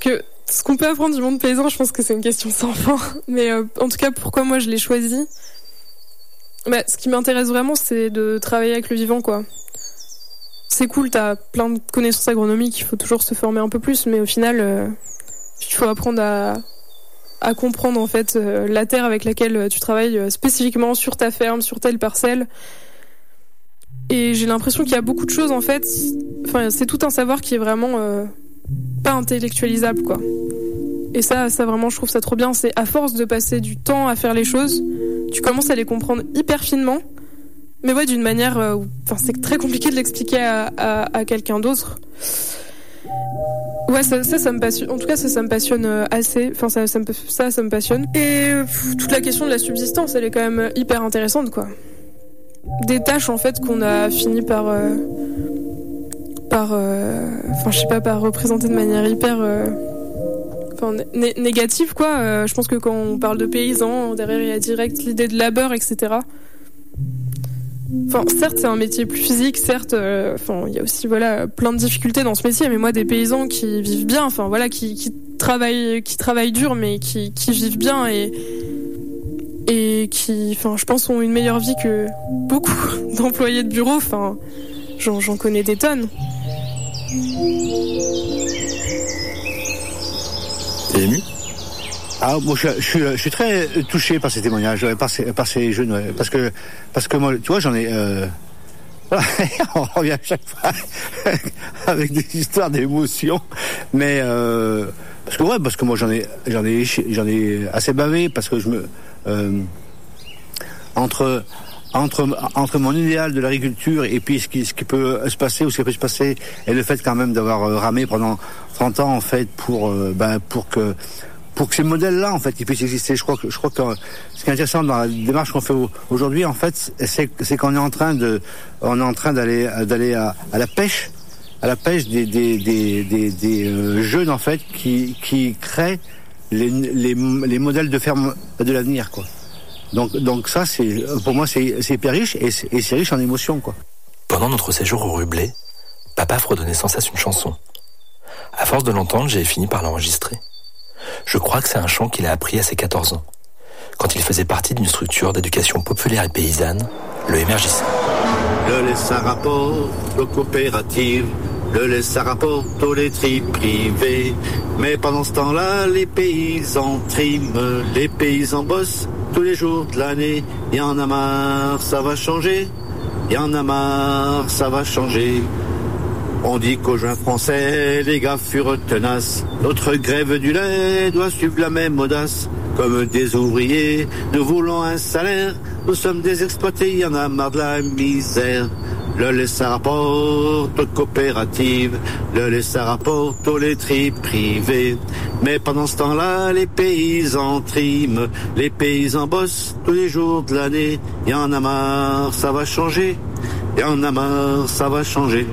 que ce qu'on peut apprendre du monde paysan, je pense que c'est une question sans fin. Mais en tout cas, pourquoi moi je l'ai choisi? Ce qui m'intéresse vraiment, c'est de travailler avec le vivant, quoi. C'est cool, t'as plein de connaissances agronomiques, il faut toujours se former un peu plus, mais au final, il faut apprendre à comprendre en fait la terre avec laquelle tu travailles spécifiquement sur ta ferme, sur telle parcelle. Et j'ai l'impression qu'il y a beaucoup de choses en fait. Enfin, c'est tout un savoir qui est vraiment pas intellectualisable, quoi. Et ça vraiment, je trouve ça trop bien. C'est à force de passer du temps à faire les choses, tu commences à les comprendre hyper finement. Mais ouais, d'une manière c'est très compliqué de l'expliquer à quelqu'un d'autre. Ouais, ça me passionne. En tout cas, ça me passionne assez. Enfin, ça me passionne. Et toute la question de la subsistance, elle est quand même hyper intéressante, quoi. Des tâches, en fait, qu'on a fini par représenter de manière hyper négative, quoi. Je pense que quand on parle de paysans, derrière il y a direct l'idée de labeur, etc. Enfin, certes, c'est un métier plus physique, certes, il y a aussi, plein de difficultés dans ce métier, mais moi, des paysans qui vivent bien, qui travaillent dur, mais qui vivent bien et qui, je pense, ont une meilleure vie que beaucoup d'employés de bureau, j'en connais des tonnes. T'es ému? Ah, moi, je suis très touché par ces témoignages, par ces jeunes, ouais, parce que moi, tu vois, j'en ai, on revient à chaque fois avec des histoires d'émotions, mais parce que moi j'en ai assez bavé, parce que entre mon idéal de l'agriculture et puis ce qui peut se passer ou ce qui peut se passer, et le fait quand même d'avoir ramé pendant 30 ans en fait pour que ces modèles-là, en fait, ils puissent exister. Je crois que ce qui est intéressant dans la démarche qu'on fait aujourd'hui, en fait, c'est qu'on est en train d'aller à la pêche des jeunes, en fait, qui créent les modèles de ferme de l'avenir, quoi. Donc ça, pour moi, c'est hyper riche, et c'est riche en émotions, quoi. Pendant notre séjour au Rublé, papa fredonnait sans cesse une chanson. À force de l'entendre, j'ai fini par l'enregistrer. Je crois que c'est un chant qu'il a appris à ses 14 ans, quand il faisait partie d'une structure d'éducation populaire et paysanne, le Émergissant. Le laissa rapporte aux coopératives, le laissa rapporte aux laiteries privées. Mais pendant ce temps-là, les paysans triment, les paysans bossent tous les jours de l'année. Y en a marre, ça va changer. Y en a marre, ça va changer. On dit qu'au juin français, les gars furent tenaces. Notre grève du lait doit suivre la même audace. Comme des ouvriers, nous voulons un salaire. Nous sommes des exploités, y en a marre de la misère. Le lait ça rapporte aux coopératives, le lait ça rapporte aux laiteries privées. Mais pendant ce temps-là, les paysans triment, les paysans bossent tous les jours de l'année. Y en a marre, ça va changer. Y en a marre, ça va changer.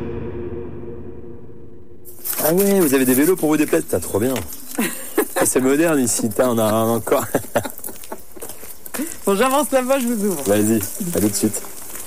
Ah ouais, vous avez des vélos pour vous déplacer, t'as trop bien. C'est moderne ici, on a encore. Bon, j'avance là-bas, je vous ouvre. Vas-y, à tout de suite.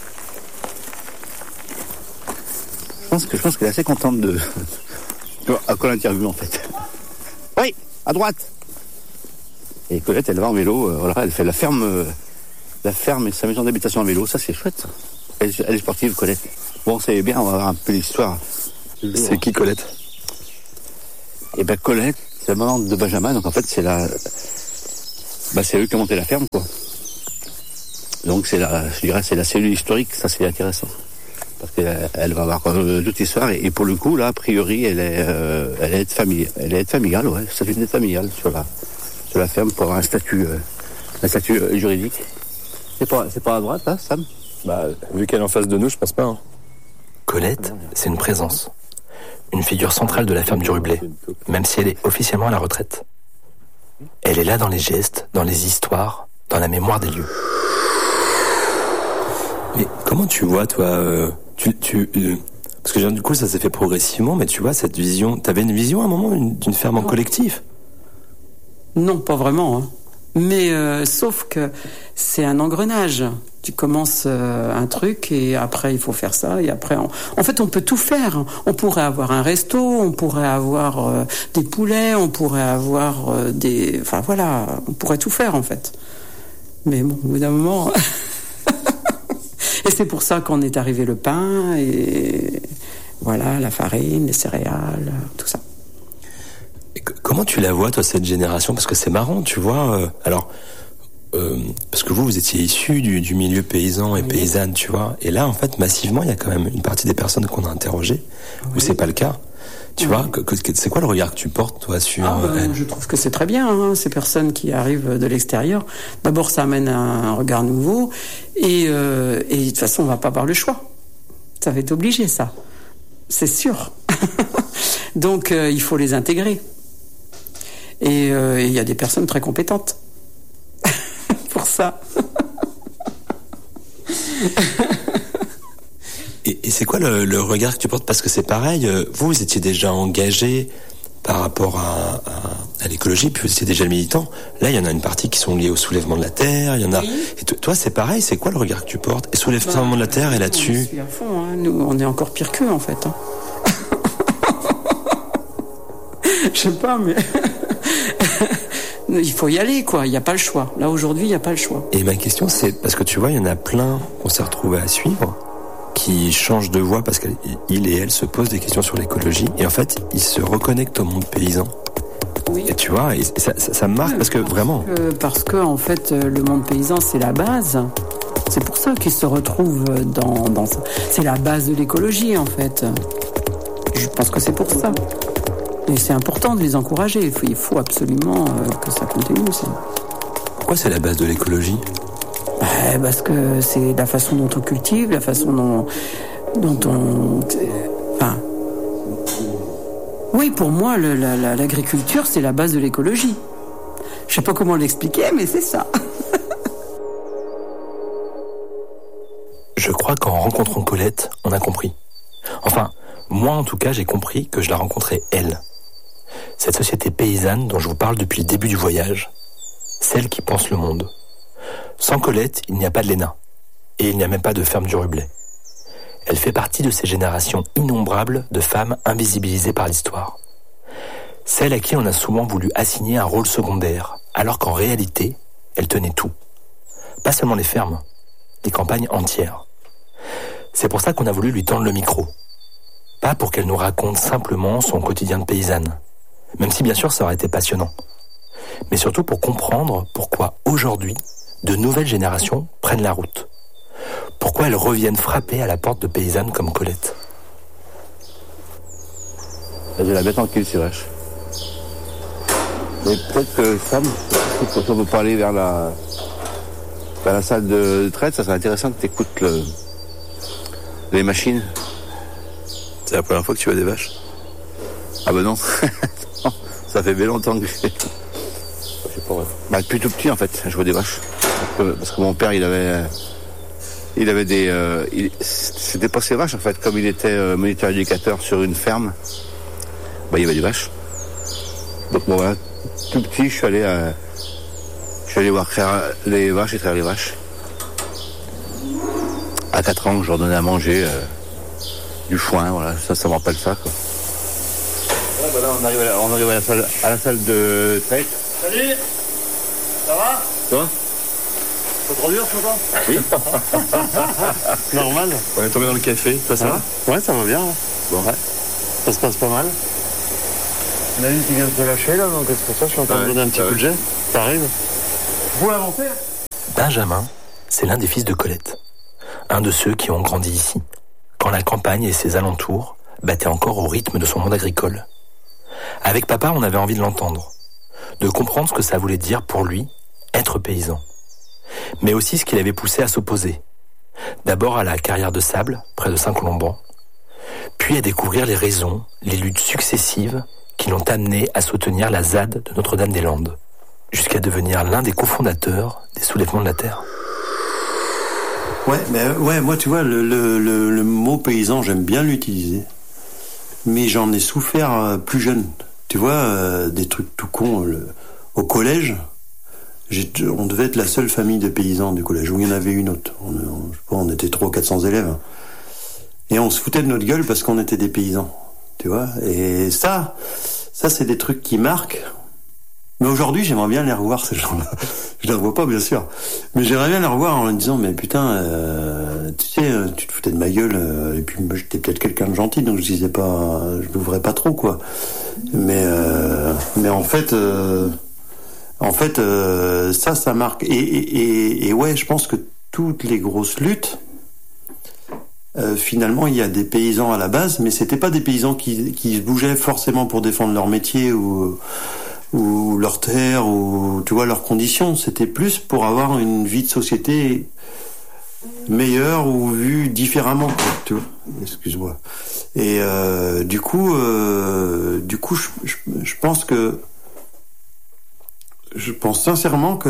Je pense qu'elle est assez contente à quoi l'interview, en fait. Oui, à droite. Et Colette, elle va en vélo, elle fait la ferme et sa maison d'habitation en vélo, ça c'est chouette. Elle est sportive, Colette. Bon, c'est bien, on va voir un peu l'histoire. C'est qui, Colette? Eh ben, Colette, c'est la maman de Benjamin, donc en fait c'est eux qui ont monté la ferme, quoi. Donc c'est la cellule historique, ça c'est intéressant. Parce qu'elle va avoir toute l'histoire, et pour le coup, là, a priori, elle est aide familiale, ouais, ça fait une aide familiale sur la ferme pour avoir un statut juridique. C'est pas à droite, là, Sam? Vu qu'elle est en face de nous, je pense pas, hein. Colette, c'est une présence. Une figure centrale de la ferme du Rublé, même si elle est officiellement à la retraite. Elle est là dans les gestes, dans les histoires, dans la mémoire des lieux. Mais comment tu vois, toi, parce que du coup, ça s'est fait progressivement, mais tu vois, cette vision, t'avais une vision à un moment d'une ferme en collectif? Non, pas vraiment, hein. Mais sauf que c'est un engrenage. Tu commences un truc et après il faut faire ça et après en fait on peut tout faire. On pourrait avoir un resto, on pourrait avoir des poulets, on pourrait avoir enfin voilà, on pourrait tout faire en fait. Mais bon, au bout d'un moment et c'est pour ça qu'on est arrivé le pain et voilà, la farine, les céréales, tout ça. Et comment tu la vois toi cette génération, parce que c'est marrant, tu vois, parce que vous étiez issus du milieu paysan et paysanne, tu vois. Et là, en fait, massivement, il y a quand même une partie des personnes qu'on a interrogées où c'est pas le cas. Tu vois, c'est quoi le regard que tu portes, toi, sur elle ? Je trouve que c'est très bien, ces personnes qui arrivent de l'extérieur. D'abord, ça amène un regard nouveau. Et de toute façon, on va pas avoir le choix. Ça va être obligé, ça. C'est sûr. Donc, il faut les intégrer. Et il y a des personnes très compétentes. Pour ça. Et c'est quoi le regard que tu portes ? Parce que c'est pareil, vous étiez déjà engagé par rapport à l'écologie, puis vous étiez déjà militant. Là, il y en a une partie qui sont liées au soulèvement de la terre, il y en a... Et toi, c'est pareil, c'est quoi le regard que tu portes ? Et soulèvement de la terre, et là-dessus... Je suis à fond, hein. Nous, on est encore pire qu'eux, en fait. Hein. Je sais pas, mais... Il faut y aller, quoi. Il n'y a pas le choix. Là, aujourd'hui, il n'y a pas le choix. Et ma question, c'est... Parce que tu vois, il y en a plein qu'on s'est retrouvés à suivre, qui changent de voie parce qu'ils et elles se posent des questions sur l'écologie. Et en fait, ils se reconnectent au monde paysan. Oui. Et tu vois, et ça me marque parce que vraiment... Parce que, en fait, le monde paysan, c'est la base. C'est pour ça qu'ils se retrouvent dans ça. C'est la base de l'écologie, en fait. Je pense que c'est pour ça. Et c'est important de les encourager. Il faut absolument que ça continue. Ça. Pourquoi c'est la base de l'écologie ? Parce que c'est la façon dont on cultive, la façon dont on... Enfin... Oui, pour moi, l'agriculture, c'est la base de l'écologie. Je sais pas comment l'expliquer, mais c'est ça. Je crois qu'en rencontrant Colette, on a compris. Enfin, moi en tout cas, j'ai compris que je la rencontrais elle. Cette société paysanne dont je vous parle depuis le début du voyage. Celle qui pense le monde. Sans Colette, il n'y a pas de l'ENA. Et il n'y a même pas de ferme du Rublet. Elle fait partie de ces générations innombrables de femmes invisibilisées par l'histoire. Celle à qui on a souvent voulu assigner un rôle secondaire, alors qu'en réalité, elle tenait tout. Pas seulement les fermes, les campagnes entières. C'est pour ça qu'on a voulu lui tendre le micro. Pas pour qu'elle nous raconte simplement son quotidien de paysanne, même si bien sûr ça aurait été passionnant. Mais surtout pour comprendre pourquoi aujourd'hui, de nouvelles générations prennent la route. Pourquoi elles reviennent frapper à la porte de paysannes comme Colette. Je la mets tranquille, c'est vache. Mais peut-être que Sam, quand on veut pas aller vers la salle de traite, ça serait intéressant que tu écoutes les machines. C'est la première fois que tu vois des vaches ? Ah ben non. Ça fait bien longtemps que je sais pas. Ouais. Depuis tout petit en fait, je vois des vaches. Parce que mon père il avait des... c'était pas ses vaches en fait, comme il était moniteur éducateur sur une ferme, il y avait des vaches. Donc bon voilà, tout petit je suis allé voir traire les vaches et traire les vaches. À 4 ans, je leur donnais à manger du foin, voilà, ça me rappelle ça quoi. Voilà, on arrive à la salle de traite. Salut. Ça va ? Ça va ? Faut trop dur, ce soir ? Oui. Normal. On est tombé dans le café, toi ça va ? Ouais, ça va bien. Bon. Ouais. Ça se passe pas mal. Il y en a une qui vient de se lâcher là, donc c'est pour ça que je suis en train de donner un petit coup de jet. Ça arrive. Vous avancez ? Benjamin, c'est l'un des fils de Colette. Un de ceux qui ont grandi ici, quand la campagne et ses alentours battaient encore au rythme de son monde agricole. Avec papa, on avait envie de l'entendre, de comprendre ce que ça voulait dire pour lui, être paysan. Mais aussi ce qui l'avait poussé à s'opposer. D'abord à la carrière de sable, près de Saint-Colomban, puis à découvrir les raisons, les luttes successives qui l'ont amené à soutenir la ZAD de Notre-Dame-des-Landes, jusqu'à devenir l'un des cofondateurs des soulèvements de la terre. Ouais, moi tu vois, le mot paysan, j'aime bien l'utiliser. Mais j'en ai souffert plus jeune. Tu vois, des trucs tout cons. Au collège, On devait être la seule famille de paysans du collège, où il y en avait une autre. On était 300 ou 400 élèves. Et on se foutait de notre gueule parce qu'on était des paysans. Tu vois? Et ça, c'est des trucs qui marquent. Mais aujourd'hui, j'aimerais bien les revoir, ces gens-là. Je les revois pas, bien sûr. Mais j'aimerais bien les revoir en me disant, mais putain, tu sais, tu te foutais de ma gueule, et puis moi, j'étais peut-être quelqu'un de gentil, donc je disais pas, je l'ouvrais pas trop, quoi. Mais en fait, ça marque. Et ouais, je pense que toutes les grosses luttes, finalement, il y a des paysans à la base, mais c'était pas des paysans qui se bougeaient forcément pour défendre leur métier ou leur terre, ou tu vois, leurs conditions. C'était plus pour avoir une vie de société meilleure ou vue différemment, quoi, tu vois. Excuse-moi. Et du coup, je pense sincèrement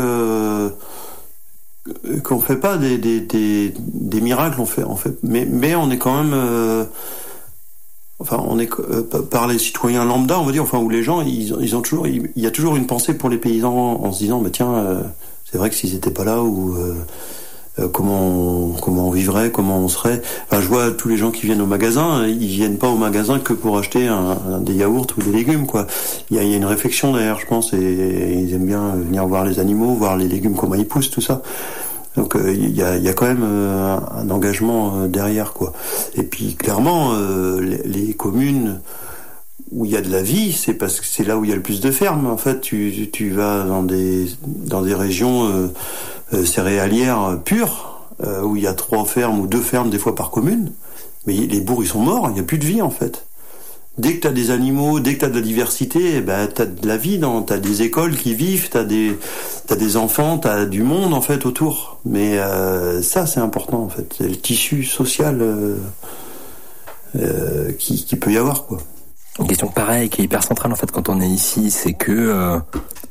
qu'on fait pas des miracles, on fait, mais on est quand même. On est par les citoyens lambda, on va dire, ou les gens, ils ont toujours, il y a toujours une pensée pour les paysans en se disant, tiens, c'est vrai que s'ils étaient pas là, ou comment on vivrait, comment on serait. Enfin, je vois tous les gens qui viennent au magasin, ils viennent pas au magasin que pour acheter des yaourts ou des légumes, quoi. Il y a une réflexion derrière, je pense, et ils aiment bien venir voir les animaux, voir les légumes, comment ils poussent, tout ça. Donc il y a quand même un engagement derrière, quoi. Et puis clairement, les communes où il y a de la vie, c'est parce que c'est là où il y a le plus de fermes. En fait, tu vas dans des régions céréalières pures, où il y a 3 fermes ou 2 fermes des fois par commune, mais les bourgs ils sont morts, il n'y a plus de vie en fait. Dès que t'as des animaux, dès que t'as de la diversité, t'as de la vie, t'as des écoles qui vivent, t'as des enfants, t'as du monde en fait autour. Mais ça c'est important en fait, c'est le tissu social qui peut y avoir, quoi. Une question pareille qui est hyper centrale en fait quand on est ici, c'est que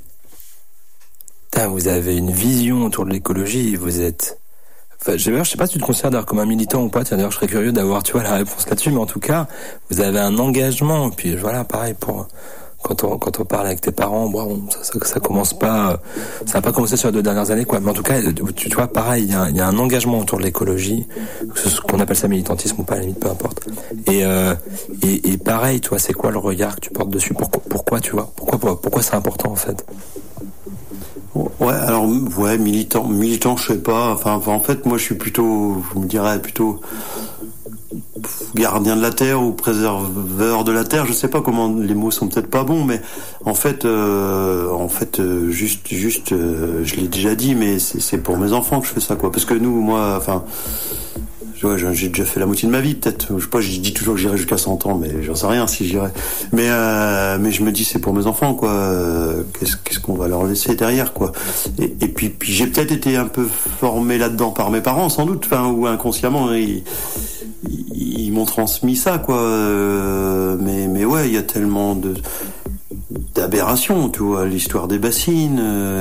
vous avez une vision autour de l'écologie, vous êtes. Enfin, je sais pas si tu te considères comme un militant ou pas. D'ailleurs, je serais curieux d'avoir, la réponse là-dessus. Mais en tout cas, vous avez un engagement. Et puis voilà, pareil pour quand on parle avec tes parents. Bon, ça commence pas. Ça n'a pas commencé sur les 2 dernières années, quoi. Mais en tout cas, tu vois, pareil, il y a un engagement autour de l'écologie, ce qu'on appelle ça militantisme ou pas, à la limite, peu importe. Et pareil, toi, c'est quoi le regard que tu portes dessus? Pourquoi, tu vois? Pourquoi c'est important en fait? Ouais, alors militant, je sais pas. Enfin, en fait, moi, je suis plutôt, je me dirais plutôt gardien de la terre ou préserveur de la terre. Je sais pas comment, les mots sont peut-être pas bons, mais en fait, juste, je l'ai déjà dit, mais c'est pour mes enfants que je fais ça, quoi. Parce que nous, moi, enfin. Ouais, j'ai déjà fait la moitié de ma vie, peut-être. Je sais pas, je dis toujours que j'irai jusqu'à 100 ans, mais j'en sais rien si j'irai. Mais je me dis, c'est pour mes enfants, quoi. Qu'est-ce qu'on va leur laisser derrière, quoi. Et puis j'ai peut-être été un peu formé là-dedans par mes parents, sans doute, ou inconsciemment, ils m'ont transmis ça, quoi. Mais ouais, il y a tellement d'aberrations, tu vois, l'histoire des bassines,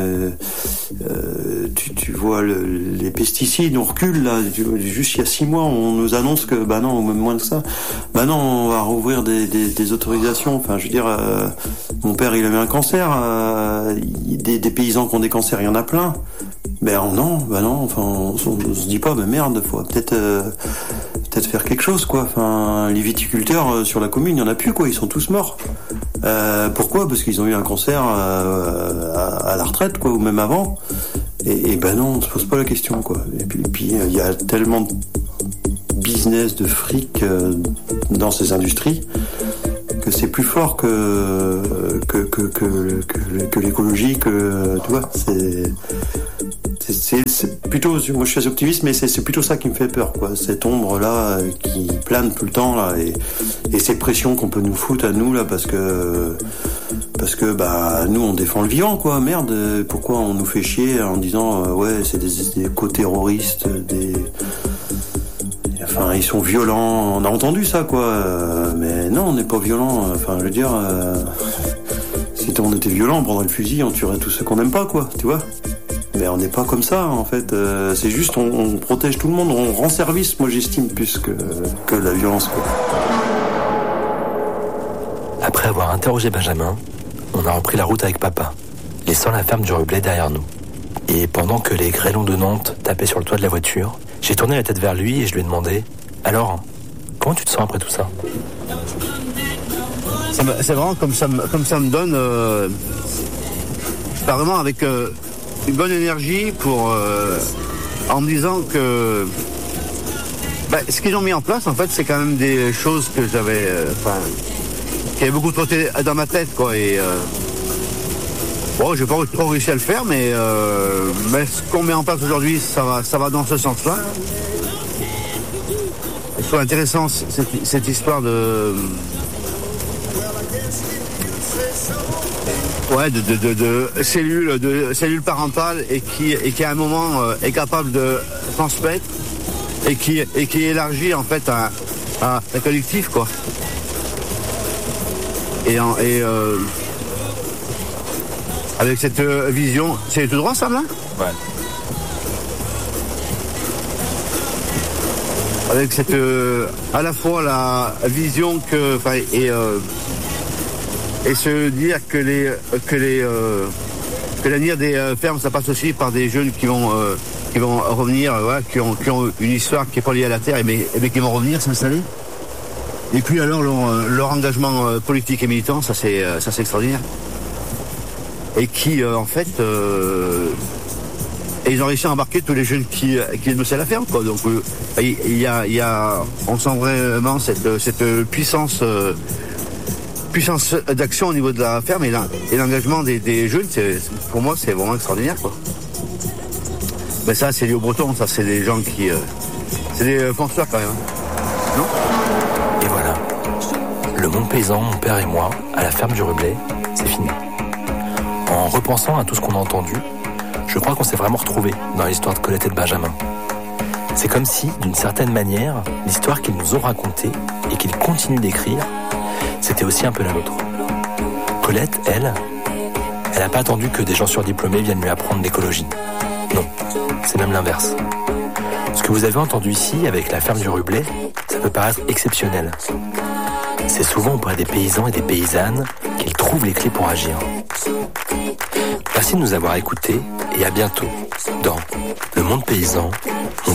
tu vois les pesticides, on recule là, juste il y a 6 mois, on nous annonce que non, même moins que ça, non, on va rouvrir des autorisations. Enfin, je veux dire, mon père il avait un cancer, des paysans qui ont des cancers, il y en a plein. Non, enfin, on se dit pas, merde, faut peut-être faire quelque chose, quoi. Enfin, les viticulteurs sur la commune, il y en a plus, quoi, ils sont tous morts. Pourquoi? Parce qu'ils ont eu un cancer à la retraite, quoi, ou même avant. Et non, on se pose pas la question, quoi. Et puis il y a tellement de business, de fric dans ces industries que c'est plus fort que l'écologie, que tu vois, c'est plutôt, moi je suis assez optimiste, mais c'est plutôt ça qui me fait peur, quoi, cette ombre là qui plane tout le temps là, et ces pressions qu'on peut nous foutre à nous là, parce que nous on défend le vivant, quoi. Merde, pourquoi on nous fait chier en disant ouais, c'est des éco-terroristes, enfin ils sont violents, on a entendu ça, quoi, mais non, on n'est pas violent. Enfin, je veux dire, si on était violent, on prendrait le fusil, on tuerait tous ceux qu'on n'aime pas, quoi, tu vois. Mais on n'est pas comme ça, en fait. C'est juste, on protège tout le monde, on rend service, moi j'estime, plus que la violence, quoi. Après avoir interrogé Benjamin, on a repris la route avec papa, laissant la ferme du Rublé derrière nous. Et pendant que les grêlons de Nantes tapaient sur le toit de la voiture, j'ai tourné la tête vers lui et je lui ai demandé « Alors, comment tu te sens après tout ça ?» C'est vraiment comme ça me donne... je pars vraiment avec une bonne énergie en me disant que... ce qu'ils ont mis en place, en fait, c'est quand même des choses que j'avais... qui avaient beaucoup trotté dans ma tête, quoi. Et... j'ai pas trop réussi à le faire, mais ce qu'on met en place aujourd'hui, ça va dans ce sens-là. Je trouve intéressant cette histoire de cellules parentales et qui à un moment est capable de transmettre et qui élargit en fait un collectif, quoi. Avec cette vision, c'est tout droit, ça, là ? Ouais. Avec cette, à la fois la vision et se dire que l'avenir des fermes, ça passe aussi par des jeunes qui vont revenir, qui ont une histoire qui est pas liée à la terre, mais qui vont revenir s'installer. Et puis alors leur engagement politique et militant, ça c'est extraordinaire. Et qui, en fait, ils ont réussi à embarquer tous les jeunes qui bossent à la ferme, quoi. Donc, on sent vraiment cette puissance d'action au niveau de la ferme et l'engagement des jeunes. Pour moi, c'est vraiment extraordinaire, quoi. Mais ça, c'est lié aux Bretons, ça, c'est des gens qui, c'est des penseurs quand même. Non ? Et voilà. Le monde paysan, mon père et moi, à la ferme du Rublet, c'est fini. En repensant à tout ce qu'on a entendu, je crois qu'on s'est vraiment retrouvés dans l'histoire de Colette et de Benjamin. C'est comme si, d'une certaine manière, l'histoire qu'ils nous ont racontée et qu'ils continuent d'écrire, c'était aussi un peu la nôtre. Colette, elle n'a pas attendu que des gens surdiplômés viennent lui apprendre l'écologie. Non, c'est même l'inverse. Ce que vous avez entendu ici, avec la ferme du Rublet, ça peut paraître exceptionnel. C'est souvent auprès des paysans et des paysannes qu'ils trouvent les clés pour agir. Merci de nous avoir écoutés et à bientôt dans Le Monde Paysan, mon